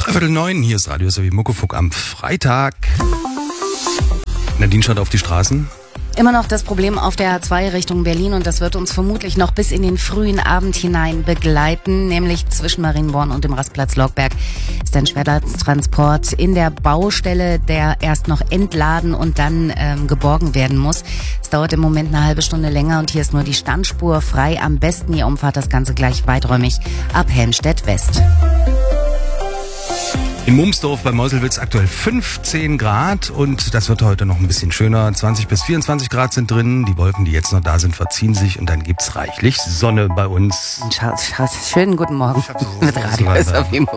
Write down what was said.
8:45, hier ist Radio SRW Muckefuck am Freitag. Nadine schaut auf die Straßen. Immer noch das Problem auf der A2 Richtung Berlin und das wird uns vermutlich noch bis in den frühen Abend hinein begleiten, nämlich zwischen Marienborn und dem Rastplatz Lockberg ist ein Schwerlasttransport in der Baustelle, der erst noch entladen und dann geborgen werden muss. Es dauert im Moment eine halbe Stunde länger und hier ist nur die Standspur frei. Am besten ihr umfahrt das Ganze gleich weiträumig ab Helmstedt West. In Mumsdorf bei Meuselwitz aktuell 15 Grad und das wird heute noch ein bisschen schöner. 20 bis 24 Grad sind drin. Die Wolken, die jetzt noch da sind, verziehen sich und dann gibt's reichlich Sonne bei uns. Schönen guten Morgen mit Radio SRW.